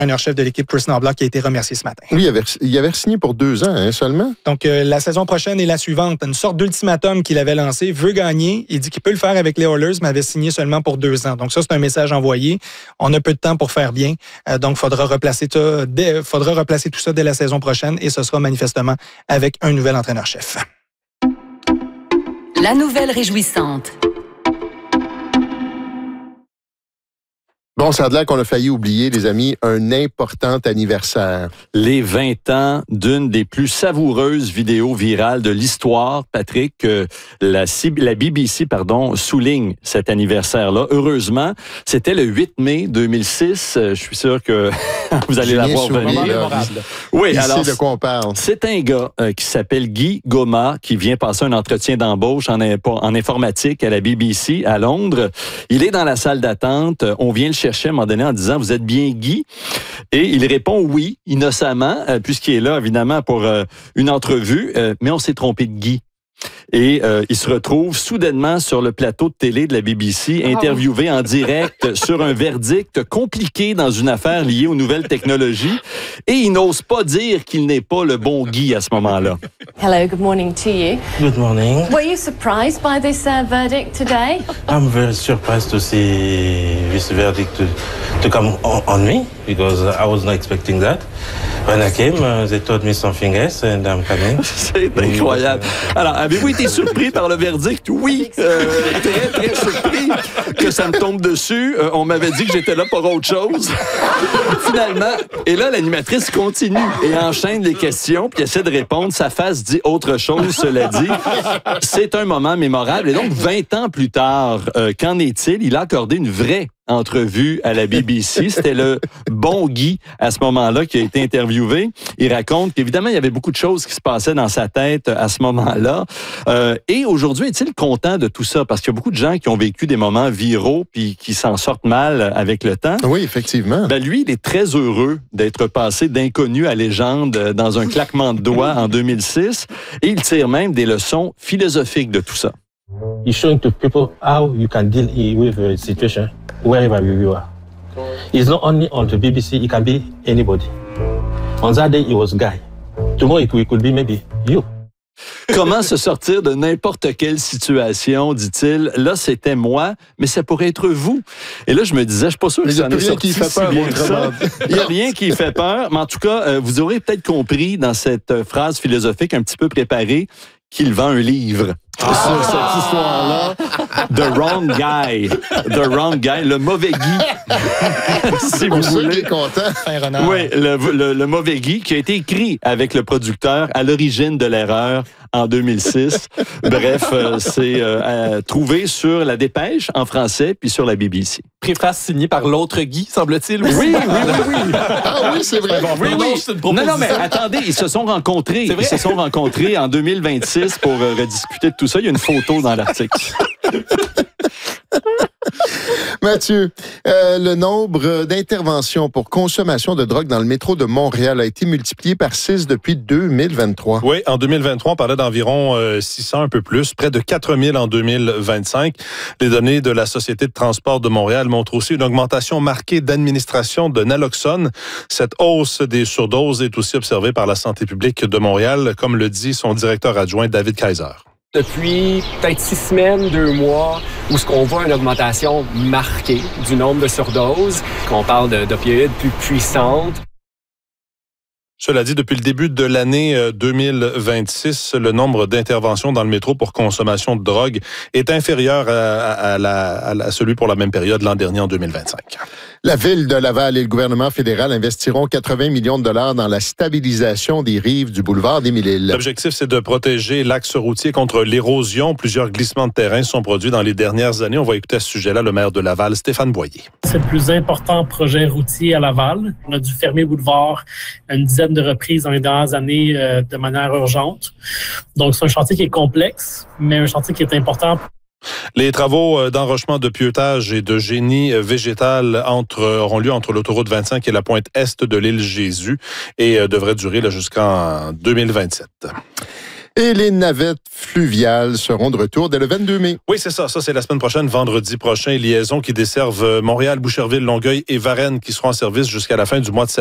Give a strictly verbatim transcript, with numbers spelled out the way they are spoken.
entraîneur-chef de l'équipe, Chris Knoblauch, qui a été remercié ce matin. Oui, il avait, il avait signé pour deux ans hein, seulement. Donc, euh, la saison prochaine et la suivante, une sorte d'ultimatum qu'il avait lancé, veut gagner. Il dit qu'il peut le faire avec les Oilers, mais avait signé seulement pour deux ans. Donc, ça, c'est un message envoyé. On a peu de temps pour faire bien. Euh, donc, il faudra replacer, ça dès, faudra replacer tout ça dès la saison prochaine et ce sera manifestement avec un nouvel entraîneur-chef. La nouvelle réjouissante. Bon, ça a l'air qu'on a failli oublier, les amis, un important anniversaire. Les vingt ans d'une des plus savoureuses vidéos virales de l'histoire, Patrick, que la, la B B C pardon, souligne cet anniversaire-là. Heureusement, c'était le huit mai deux mille six. Je suis sûr que vous allez la voir venir. Oui, Il alors, sait de quoi on parle. C'est un gars euh, qui s'appelle Guy Goma, qui vient passer un entretien d'embauche en, en informatique à la B B C à Londres. Il est dans la salle d'attente. On vient le chercher à un moment donné en disant « Vous êtes bien Guy? » Et il répond oui, innocemment, euh, puisqu'il est là, évidemment, pour euh, une entrevue, euh, mais on s'est trompé de Guy. Et euh, il se retrouve soudainement sur le plateau de télé de la B B C, interviewé en direct sur un verdict compliqué dans une affaire liée aux nouvelles technologies. Et il n'ose pas dire qu'il n'est pas le bon Guy à ce moment-là. Hello, good morning to you. Good morning. Were you surprised by this uh, verdict today? I'm very surprised to see this verdict to, to come on, on me because I was not expecting that. When I came, uh, they told me something else and I'm coming. C'est incroyable. Alors, avez-vous été surpris par le verdict? Oui, euh, très, très surpris que ça me tombe dessus. Euh, on m'avait dit que j'étais là pour autre chose. Finalement, et là, l'animatrice continue et enchaîne les questions, puis essaie de répondre. Sa face dit autre chose, cela dit. C'est un moment mémorable. Et donc, vingt ans plus tard, euh, qu'en est-il? Il a accordé une vraie entrevue à la B B C. C'était le bon Guy, à ce moment-là, qui a été interviewé. Il raconte qu'évidemment, il y avait beaucoup de choses qui se passaient dans sa tête à ce moment-là. Euh, et aujourd'hui, est-il content de tout ça? Parce qu'il y a beaucoup de gens qui ont vécu des moments viraux puis qui s'en sortent mal avec le temps. Oui, effectivement. Ben lui, il est très heureux d'être passé d'inconnu à légende dans un claquement de doigts en deux mille six. Et il tire même des leçons philosophiques de tout ça. You're showing to people how you can deal with a situation wherever you are. It's not only on the B B C, it can be anybody. On that day, it was Guy. Tomorrow, it could be maybe you. Comment se sortir de n'importe quelle situation, dit-il. Là, c'était moi, mais ça pourrait être vous. Et là, je me disais, je suis pas sûr que ça en est sorti si bien que ça. Il n'y a rien qui fait peur, mais en tout cas, euh, vous aurez peut-être compris dans cette phrase philosophique un petit peu préparée qu'il vend un livre. Ah! Sur cette histoire-là, The Wrong Guy. The Wrong Guy, le mauvais Guy. Si vous voulez. Est content. Oui, le, le, le mauvais Guy qui a été écrit avec le producteur à l'origine de l'erreur en deux mille six. Bref, euh, c'est euh, trouvé sur La Dépêche en français puis sur la B B C. Préface signée par l'autre Guy, semble-t-il. Oui, oui, oui, oui. Ah oui, c'est vrai. Oui, oui. Non, non, mais attendez, ils se sont rencontrés. Ils se sont rencontrés en deux mille vingt-six pour euh, rediscuter de tout ça. Il y a une photo dans l'article. Mathieu, euh, le nombre d'interventions pour consommation de drogue dans le métro de Montréal a été multiplié par six depuis deux mille vingt-trois. Oui, en deux mille vingt-trois, on parlait d'environ euh, six cents, un peu plus, près de quatre mille en deux mille vingt-cinq. Les données de la Société de transport de Montréal montrent aussi une augmentation marquée d'administration de naloxone. Cette hausse des surdoses est aussi observée par la santé publique de Montréal, comme le dit son directeur adjoint David Kaiser. Depuis peut-être six semaines, deux mois, où ce qu'on voit une augmentation marquée du nombre de surdoses, qu'on parle de, d'opioïdes plus puissantes. Cela dit, depuis le début de l'année deux mille vingt-six, le nombre d'interventions dans le métro pour consommation de drogue est inférieur à, à, la, à, la, à celui pour la même période l'an dernier en deux mille vingt-cinq. La Ville de Laval et le gouvernement fédéral investiront quatre-vingts millions de dollars dans la stabilisation des rives du boulevard des Mille-Îles. L'objectif, c'est de protéger l'axe routier contre l'érosion. Plusieurs glissements de terrain sont produits dans les dernières années. On va écouter à ce sujet-là le maire de Laval, Stéphane Boyer. C'est le plus important projet routier à Laval. On a dû fermer le boulevard une dizaine de reprises dans les dernières années euh, de manière urgente. Donc, c'est un chantier qui est complexe, mais un chantier qui est important. Les travaux d'enrochement de pieutage et de génie végétal entre, auront lieu entre l'autoroute vingt-cinq et la pointe est de l'île Jésus et devraient durer là, jusqu'en deux mille vingt-sept. Et les navettes fluviales seront de retour dès le vingt-deux mai. Oui, c'est ça. Ça, c'est la semaine prochaine, vendredi prochain. Liaisons qui desservent Montréal, Boucherville, Longueuil et Varennes qui seront en service jusqu'à la fin du mois de septembre.